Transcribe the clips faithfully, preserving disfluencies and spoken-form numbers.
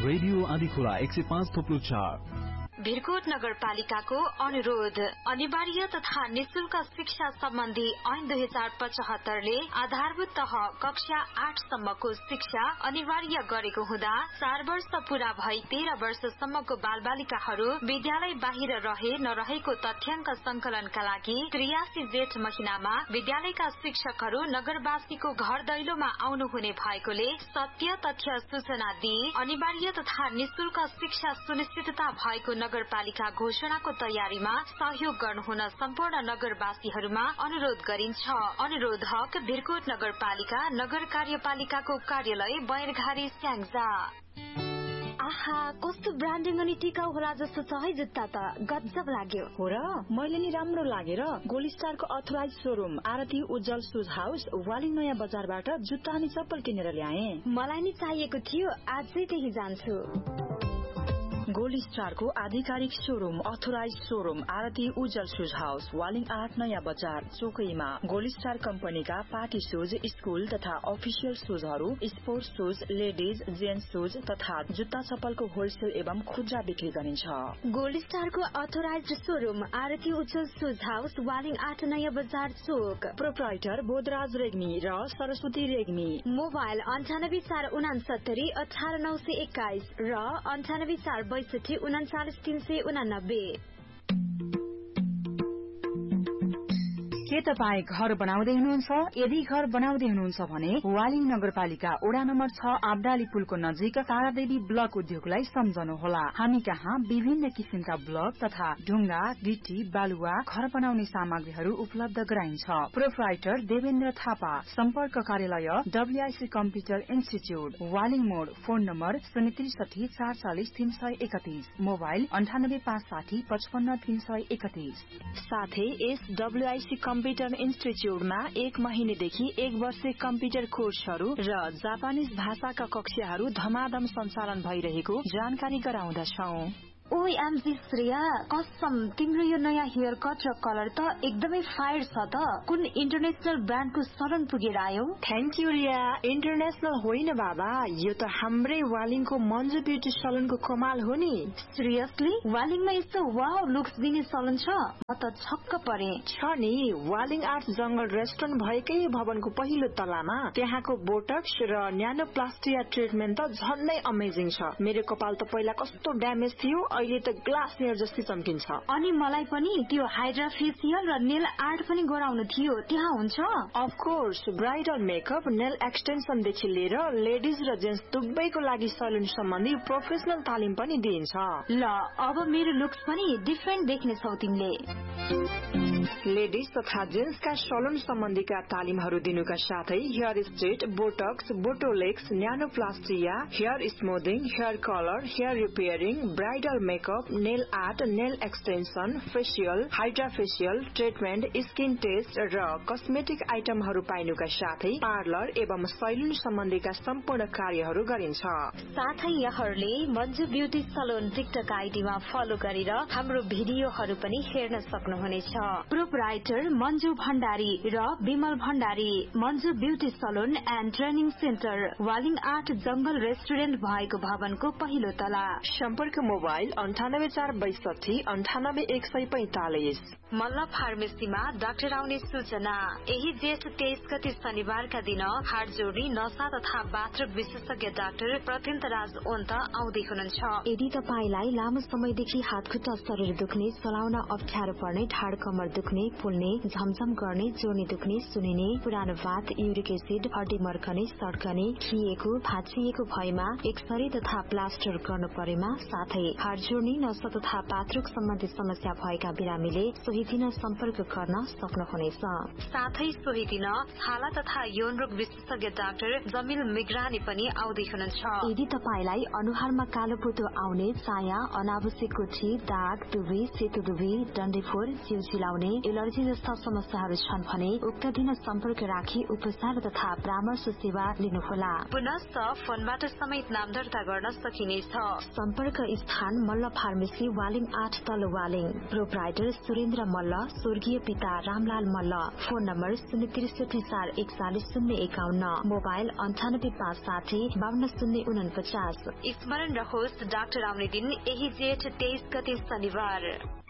Radio Andhikhola एक सय पाँच थोप्लो चार। भिरकोट नगरपालिकाको अनुरोध। अनिवार्य तथा निशुल्क शिक्षा सम्बन्धी ऐन दुई हजार पचहत्तरले आधारभूत तह कक्षा आठ सम्मको शिक्षा अनिवार्य गरेको हुँदा चार वर्ष पूरा भई तेह्र वर्षसम्मको बालबालिकाहरू विद्यालय बाहिर रहे नरहेको तथ्याङ्क संकलनका लागि त्रियासी जेठ महिनामा विद्यालयका शिक्षकहरू नगरवासीको घर दैलोमा आउनुहुने भएकोले सत्य तथ्य सूचना दिई अनिवार्य तथा निशुल्क शिक्षा सुनिश्चितता भएको नगरपालिका घोषणाको तयारीमा सहयोग गर्नुहुन सम्पूर्ण नगरवासीहरूमा अनुरोध गरिन्छ। अनुरोधक भिरकोट नगरपालिका नगर कार्यपालिकाको कार्यालय बयरघारी स्याङ्जा। आहा कस्तो ब्रान्डिङ अनि टिकाउ होला जस्तो छ है जुत्ता त गजब लाग्यो। हो र मैले नि राम्रो लागेर गोल्ड स्टारको अथराइज शोरूम आरती उज्जवल शूज हाउस वालिङ नयाँ बजारबाट जुत्ता अनि चप्पल किनेर ल्याए। मलाई नि चाहिएको थियो, आजै त्यही जान्छु। गोल्ड स्टारको आधिकारिक शोरूम अथोराइज शोरूम आरती उज्जवल शूज हाउस वालिङ आठ नयाँ बजार चोकैमा। गोल्ड स्टार कम्पनीका पार्टी शूज, स्कूल तथा official शूजहरू, sports shoes, ladies gents shoes तथा जुत्ता चप्पलको होलसेल एवं खुद्रा बिक्री गरिन्छ। गोल्ड स्टारको अथोराइज शोरूम आरती उज्जवल शूज हाउस वालिङ आठ नयाँ बजार चोक। प्रोप्राइटर बोधराज रेग्मी र सरस्वती रेग्मी। मोबाइल अन्ठानब्बे चार उनासत्तरी अठार नौ सय एक्काइस र अन्ठानब्बे चार बैसठी उनाचालिस तीन सय उनानब्बे। के तपाई घर बनाउँदै हुनुहुन्छ? यदि घर बनाउँदै हुनुहुन्छ भने वालिङ नगरपालिका वडा नम्बर छ आबडाली पुलको नजिक तारादेवी ब्लक उद्योगलाई सम्झनुहोला। हामी कहाँ विभिन्न किसिमका ब्लक तथा ढुङ्गा, गिटी, बालुवा, घर बनाउने सामग्रीहरू उपलब्ध गराइन्छ। प्रोप्राइटर देवेन्द्र थापा। सम्पर्क कार्यालय डब्ल्यूआईसी कम्प्युटर इन्स्टिच्यूट वालिङ मोड। फोन नम्बर शून्य त्रिसठी चार चालिस तीन सय एकतीस। मोबाइल अन्ठानब्बे पाँच साठी पचपन्न तीन सय एकतीस। साथै यस डब्ल्यूआईसी कम्प्युटर इन्स्टिच्यूटमा एक महिनेदेखि एक वर्षे कम्प्युटर कोर्सहरू र जापानिज भाषाका कक्षाहरू धमाधम सञ्चालन भइरहेको जानकारी गराउँदछौं। ओएमजी श्रेया, कसम तिम्रो यो नयाँ हेयर कट र कलर त एकदमै फायर छ त। कुन इन्टरनेशनल ब्रान्डको सलन पुगेर आयो? Thank you Riya. इन्टरनेशनल होइन बाबा, यो त हाम्रै वालिङको मन्जु ब्युटी सलनको कमाल हो नि। सिरियसली? वालिङमा यस्तो वाउ लुक्स दिने सलन छ? म त छक्क परे। छ नि, वालिङ आर्ट जंगल रेस्टुरेन्ट भएकै भवनको पहिलो तलामा। त्यहाँको बोटक्स र न्यानोप्लास्टिया ट्रिटमेन्ट त झन्नै अमेजिङ छ। मेरो कपाल त पहिला कस्तो ड्यामेज थियो, अहिले त ग्लास हेयर जस्तै चम्किन्छ। अनि मलाई पनि त्यो हाइड्रा फेसियल र नेल आर्ट पनि गराउनु थियो, त्यहाँ हुन्छ? Of course, bridal makeup, nail extension देखि लिएर लेडिज र जेन्ट्स दुवैको लागि सलुन सम्बन्धी प्रोफेसनल तालिम पनि दिइन्छ। ल अब मेरो लुक्स पनि डिफरेन्ट देख्ने छौ तिमीले। लेडिज तथा जेन्ट्सका सलुन सम्बन्धीका तालिमहरू दिनुका साथै hair straight, Botox, बोटोलेक्स, न्यानोप्लास्टिया, hair स्मुथिङ, hair colour, hair repairing, bridal makeup, nail art, nail extension, facial, hydra facial, treatment, skin test र कस्मेटिक आइटमहरू पाइनुका साथै पार्लर एवं सैलुन सम्बन्धीका सम्पूर्ण कार्यहरू गरिन्छ। साथै यहाँहरूले Manju beauty Salon TikTok आइडीमा follow गरेर हाम्रो भिडियोहरू पनि हेर्न सक्नुहुनेछ। प्रोप्राइटर मन्जु भण्डारी र Bimal Bhandari. Manju beauty Salon and training centre Waling art जंगल रेस्टुरेन्ट भएको भवनको पहिलो तला। सम्पर्क मोबाइल अन्ठानब्बे चार बैसठी अन्ठानब्बे एक सय पैंतालिस। मल्ल फार्मेसीमा डाक्टर आउने सूचना। यही जेठ तेइस गते शनिबारका दिन हाड जोड्ने नसा तथा बाथरुम विशेषज्ञ डाक्टर प्रत्यन्त राज ओन्त आउँदै हुनुहुन्छ। यदि तपाईलाई लामो समयदेखि हात खुट्टा शरीर दुख्ने, चलाउन अप्ठ्यारो पर्ने, ढाड कमर दुख्ने, फुल्ने, झमझम गर्ने, जोर्नी दुख्ने, सुनिने, पुरानो भात, युरिक एसिड, हड्डी मर्कने, सड्कने, खिएको, भाँचिएको भएमा एक्सरे तथा प्लास्टर गर्नु परेमा, साथै हाड जोड्ने, नसा तथा बाथरुम सम्बन्धी समस्या भएका बिरामीले सोही दिन सम्पर्क गर्न सक्नुहुनेछ। साथै सोही दिन छाला तथा यौन रोग विशेषज्ञ डाक्टर जमिल मिग्रानी पनि आउँदै हुनुहुन्छ। यदि तपाईलाई अनुहारमा कालो पोतो आउने, चाया, अनावश्यक कोठी, दाग, दुबी, सेतो दुबी, डन्डीफोर, जिउ चिलाउने, एलर्जी जस्ता समस्याहरू छन् भने उक्त दिन सम्पर्क राखी उपचार तथा परामर्श सेवा लिनुहोला। पुनश्च फोनबाट समेत नाम दर्ता गर्न सकिनेछ। सम्पर्क स्थान मल्ल फार्मेसी वालिङ आठ तल वालिङ। प्रोप्राइटर सुरेन्द्र रामचन्द्र मल्ल, स्वर्गीय पिता रामलाल मल्ल। फोन नम्बर शून्य त्रिसठी चार एकचालिस शून्य एकाउन्न, मोबाइल अन्ठानब्बे पाँच साठी बावन्न शून्य उनपचास। स्मरण रहोस् डाक्टर आउने दिन यही जेठ तेइस गते शनिबार।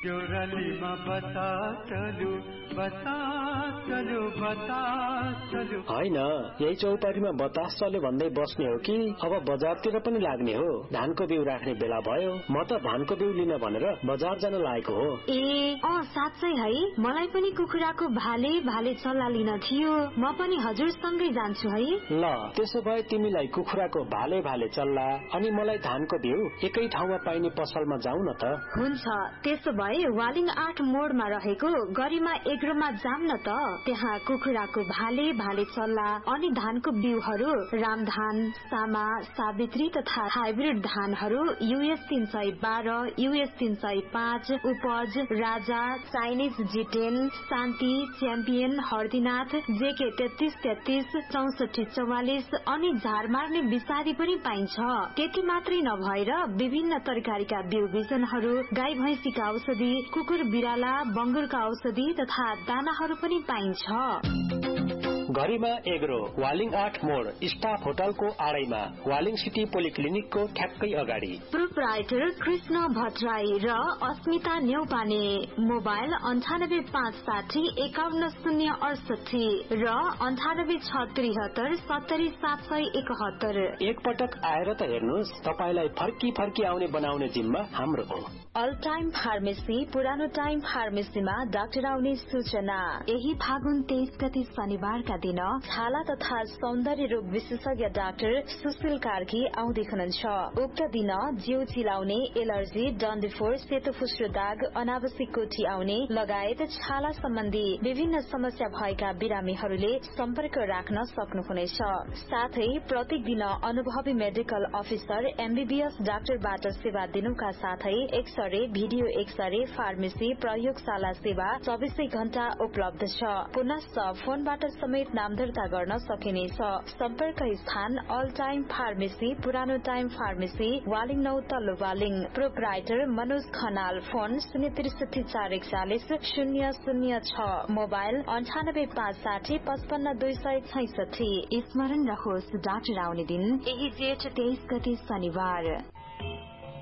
होइन, यही चौतारीमा बतास चल्यो भन्दै बस्ने हो कि अब बजारतिर पनि लाग्ने हो? धानको बिउ राख्ने बेला भयो, म त धानको बिउ लिन भनेर बजार जान लागेको हो। ए अँ साँच्चै है, मलाई पनि कुखुराको भाले भाले चल्ला लिन थियो। म पनि हजुरसँगै जान्छु है। ल त्यसो भए तिमीलाई कुखुराको भाले भाले चल्ला अनि मलाई धानको बिउ एकै ठाउँमा पाइने पसलमा जाउँ न त। हुन्छ, त्यसो भए वालिङ आठ मोडमा रहेको गरिमा एग्रोमा जाम न त। त्यहाँ कुखुराको भाले भाले चल्ला अनि धानको बिउहरू रामधान, सामा, सावित्री तथा हाइब्रिड धानहरू युएस तीन सय बाह्र, युएस तीन सय पाँच, उपज, राजा, चाइनिज जिटेन, शान्ति, च्याम्पियन, हर्दीनाथ, जेके तेत्तीस तेत्तीस, चौसठी चौवालिस अनि झार मार्ने विषादी पनि पाइन्छ। त्यति मात्रै नभएर विभिन्न तरकारीका बिउ बिजनहरू, गाई भैँसीका औषधि, कुकुर बिराला, बंगुरका औषधि तथा दानाहरू पनि पाइन्छ। गरिमा एग्रो, वालिङ आठ मोड, स्टाफ होटलको आडैमा, वालिङ सिटी पोलिक्लिनिकको ठ्याक्कै अगाडि। प्रोप्राइटर कृष्ण भट्टराई र अस्मिता न्यौपाने। मोबाइल अन्ठानब्बे पाँच साठी एकाउन्न शून्य अडसठी र अन्ठानब्बे छ त्रिहत्तर सत्तरी सात सय एकहत्तर। एकपटक आएर त हेर्नुहोस्, तपाईँलाई फर्की फर्की आउने बनाउने जिम्मा हाम्रो हो। अल टाइम फार्मेसी, पुरानो टाइम फार्मेसीमा डाक्टर आउने सूचना। यही फागुन तेइस गते शनिबारका दिन छाला तथा सौन्दर्य रोग विशेषज्ञ डाक्टर सुशील कार्की आउँदै हुनुहुन्छ। उक्त दिन जिउ चिलाउने, एलर्जी, डन्डीफोर, सेतो फुस्रो दाग, अनावश्यक कोठी आउने लगायत छाला सम्बन्धी विभिन्न समस्या भएका बिरामीहरूले सम्पर्क राख्न सक्नुहुनेछ। साथै प्रत्येक दिन अनुभवी मेडिकल अफिसर एमबीबीएस डाक्टरबाट सेवा दिनुका साथै एक्सरे, भिडियो एक्सरे, फार्मेसी, प्रयोगशाला सेवा चौबिसै घण्टा उपलब्ध छ। पुनश्च फोनबाट समेत नाम दर्ता गर्न सकिनेछ। सम्पर्क स्थान अल टाइम फार्मेसी, पुरानो टाइम फार्मेसी, वालिङ नौ तल्लो वालिङ। प्रोप्राइटर मनोज खनाल। फोन शून्य त्रिसठी चार एकचालिस शून्य शून्य छ, मोबाइल अन्ठानब्बे पाँच साठी पचपन्न दुई सय छैसठी। स्मरण रहोस् डाक्टर आउने दिन यही जेठ तेइस गते शनिबार।